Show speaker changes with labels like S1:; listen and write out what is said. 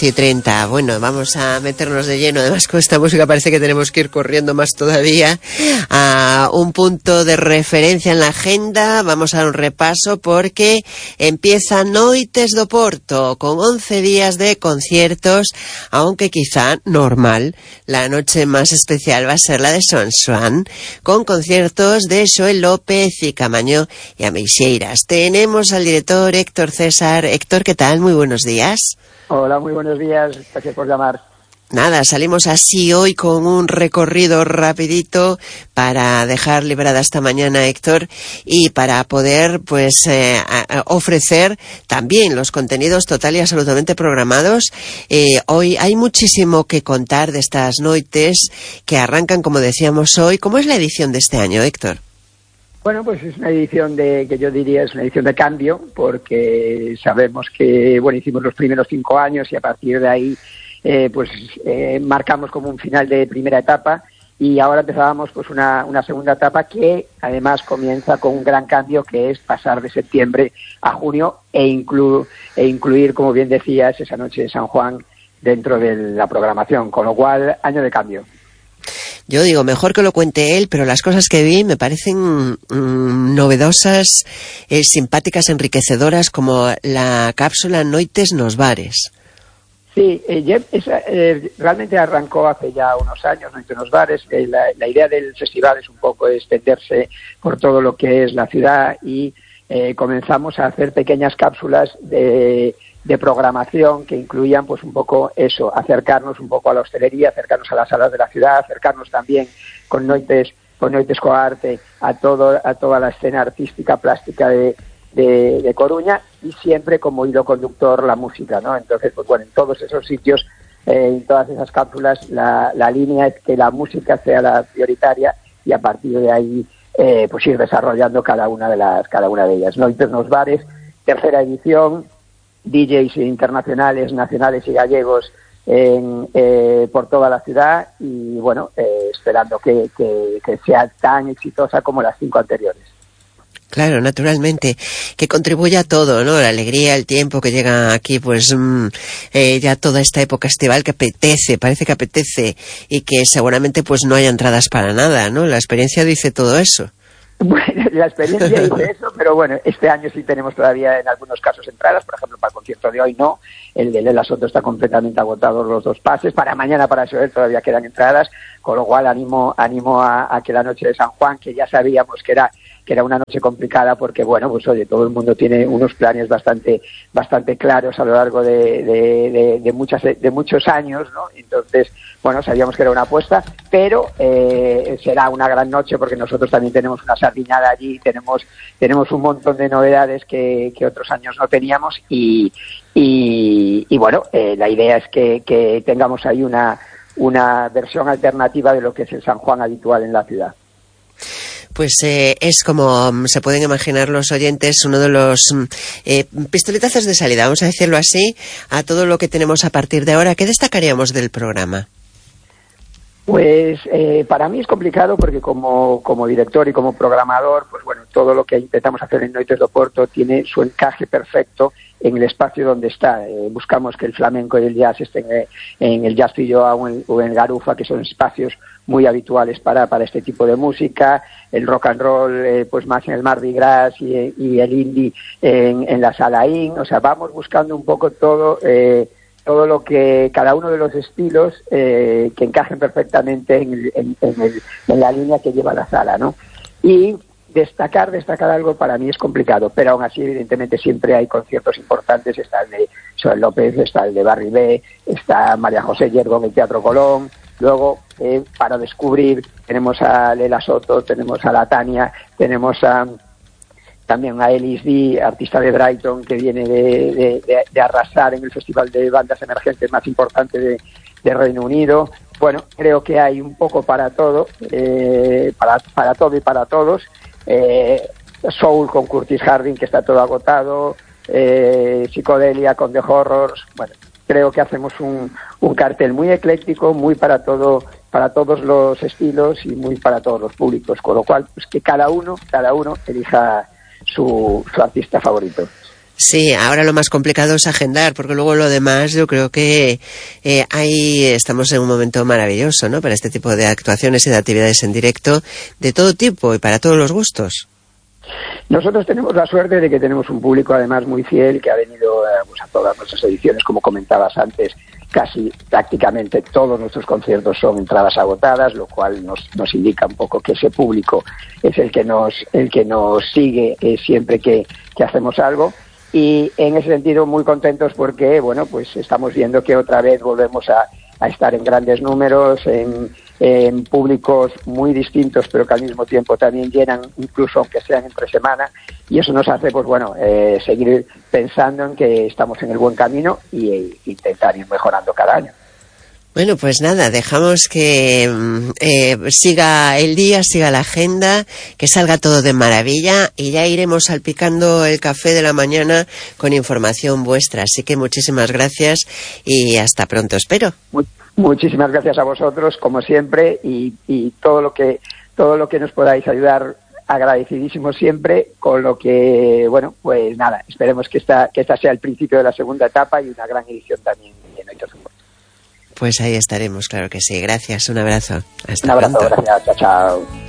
S1: 7:30. Bueno, vamos a meternos de lleno. Además, con esta música parece que tenemos que ir corriendo más todavía a un punto de referencia en la agenda. Vamos a dar un repaso porque empieza Noites do Porto con 11 días de conciertos, aunque quizá normal. La noche más especial va a ser la de Son Xuan, con conciertos de Xoel López y Camaño y Ameixeiras. Tenemos al director Héctor César. Héctor, ¿qué tal? Muy buenos días.
S2: Hola, muy buenos días. Gracias por llamar.
S1: Nada, salimos así hoy con un recorrido rapidito para dejar liberada esta mañana, Héctor, y para poder pues ofrecer también los contenidos total y absolutamente programados. Hoy hay muchísimo que contar de estas noites que arrancan, como decíamos hoy. ¿Cómo es la edición de este año, Héctor?
S2: Bueno, pues es una edición que yo diría es una edición de cambio, porque sabemos que, bueno, hicimos los primeros 5 años y a partir de ahí, marcamos como un final de primera etapa y ahora empezábamos pues una segunda etapa que además comienza con un gran cambio, que es pasar de septiembre a junio e incluir, como bien decías, esa noche de San Juan dentro de la programación, con lo cual, año de cambio.
S1: Yo digo, mejor que lo cuente él, pero las cosas que vi me parecen novedosas, simpáticas, enriquecedoras, como la cápsula Noites nos Bares.
S2: Sí, realmente arrancó hace ya unos años, Noites nos Bares. La idea del festival es un poco extenderse por todo lo que es la ciudad y comenzamos a hacer pequeñas cápsulas de programación que incluían pues un poco eso, acercarnos un poco a la hostelería, acercarnos a las salas de la ciudad, acercarnos también con Noites Coarte a toda la escena artística plástica de Coruña, y siempre como hilo conductor la música, ¿no? Entonces, pues bueno, en todos esos sitios, en todas esas cápsulas, la línea es que la música sea la prioritaria y a partir de ahí pues ir desarrollando cada una de ellas. Noites nos Bares, tercera edición, DJs internacionales, nacionales y gallegos por toda la ciudad y bueno, esperando que sea tan exitosa como las 5 anteriores.
S1: Claro, naturalmente, que contribuya a todo, ¿no? La alegría, el tiempo que llega aquí, pues ya toda esta época estival que parece que apetece y que seguramente pues no haya entradas para nada, ¿no? La experiencia dice todo eso.
S2: Bueno, la experiencia dice eso, pero bueno, este año sí tenemos todavía en algunos casos entradas. Por ejemplo, para el concierto de hoy no, el de Lela Soto está completamente agotado los 2 pases. Para mañana, para Xoel, todavía quedan entradas, con lo cual animo a que la noche de San Juan, que ya sabíamos que era una noche complicada, porque bueno, pues oye, todo el mundo tiene unos planes bastante claros a lo largo de muchos años, ¿no? Entonces, bueno, sabíamos que era una apuesta, pero será una gran noche porque nosotros también tenemos una sardinada allí, tenemos un montón de novedades que otros años no teníamos y bueno, la idea es que tengamos ahí una versión alternativa de lo que es el San Juan habitual en la ciudad.
S1: Pues es como se pueden imaginar los oyentes, uno de los pistoletazos de salida, vamos a decirlo así, a todo lo que tenemos a partir de ahora. ¿Qué destacaríamos del programa?
S2: Pues para mí es complicado porque como director y como programador, pues bueno, todo lo que intentamos hacer en Noites do Porto tiene su encaje perfecto en el espacio donde está. Buscamos que el flamenco y el jazz estén en el Jazz Filloa o en el Garufa, que son espacios muy habituales para este tipo de música. El rock and roll pues más en el Mardi Gras y el indie en la Sala In. O sea, vamos buscando un poco todo lo que cada uno de los estilos que encajen perfectamente en la línea que lleva la sala, ¿no? Y destacar algo para mí es complicado, pero aún así evidentemente siempre hay conciertos importantes. Está el de Xoel López, está el de Barry B, está María José Yergo en el Teatro Colón. Luego, para descubrir, tenemos a Lela Soto, tenemos a la Tania, tenemos también a Elis D, artista de Brighton, que viene de arrasar en el festival de bandas emergentes más importante de Reino Unido. Bueno, creo que hay un poco para todo, para todo y para todos. Soul con Curtis Harding, que está todo agotado, Psicodelia con The Horrors. Bueno, creo que hacemos un cartel muy ecléctico, muy para todos los estilos y muy para todos los públicos, con lo cual pues que cada uno elija su artista favorito.
S1: Sí, ahora lo más complicado es agendar, porque luego lo demás yo creo que ahí estamos en un momento maravilloso, ¿no? Para este tipo de actuaciones y de actividades en directo de todo tipo y para todos los gustos.
S2: Nosotros tenemos la suerte de que tenemos un público además muy fiel que ha venido pues a todas nuestras ediciones, como comentabas antes. Casi prácticamente todos nuestros conciertos son entradas agotadas, lo cual nos indica un poco que ese público es el que nos sigue siempre que hacemos algo. Y en ese sentido muy contentos porque bueno, pues estamos viendo que otra vez volvemos a estar en grandes números, en públicos muy distintos, pero que al mismo tiempo también llenan, incluso aunque sean entre semana, y eso nos hace, pues bueno, seguir pensando en que estamos en el buen camino y intentar ir mejorando cada año.
S1: Bueno, pues nada, dejamos que siga el día, siga la agenda, que salga todo de maravilla y ya iremos salpicando el café de la mañana con información vuestra. Así que muchísimas gracias y hasta pronto, espero.
S2: Muchísimas gracias a vosotros, como siempre, y todo lo que nos podáis ayudar, agradecidísimo siempre, con lo que, bueno, pues nada, esperemos que esta sea el principio de la segunda etapa y una gran edición también en Noites do Porto.
S1: Pues ahí estaremos, claro que sí. Gracias, un abrazo. Hasta
S2: un abrazo,
S1: pronto.
S2: Gracias, chao.